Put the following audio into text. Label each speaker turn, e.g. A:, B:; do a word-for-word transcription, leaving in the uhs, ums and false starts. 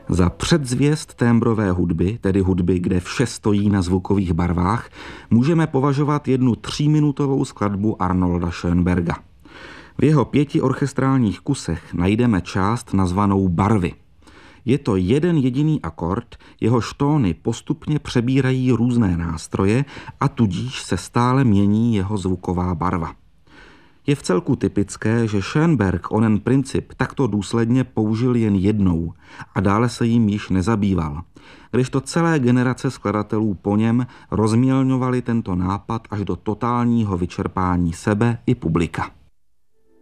A: Za předzvěst témbrové hudby, tedy hudby, kde vše stojí na zvukových barvách, můžeme považovat jednu tříminutovou skladbu Arnolda Schönberga. V jeho pěti orchestrálních kusech najdeme část nazvanou Barvy. Je to jeden jediný akord, jehož tóny postupně přebírají různé nástroje a tudíž se stále mění jeho zvuková barva. Je vcelku typické, že Schönberg onen princip takto důsledně použil jen jednou a dále se jim již nezabýval, kdežto celé generace skladatelů po něm rozmělňovali tento nápad až do totálního vyčerpání sebe i publika.